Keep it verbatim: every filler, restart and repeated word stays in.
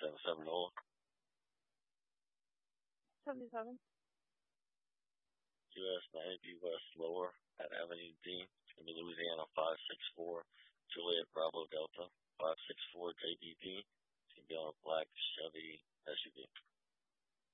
seven seven zero. seventy-seven. U S ninety West Lower at Avenue D. It's going to be Louisiana five six four, Juliet Bravo Delta five six four J B P. It's going to be on a black Chevy S U V.